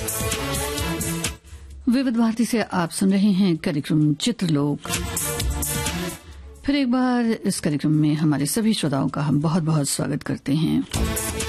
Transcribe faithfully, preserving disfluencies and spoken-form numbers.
विविध भारती से आप सुन रहे हैं कार्यक्रम चित्रलोक। फिर एक बार इस कार्यक्रम में हमारे सभी श्रोताओं का हम बहुत बहुत स्वागत करते हैं।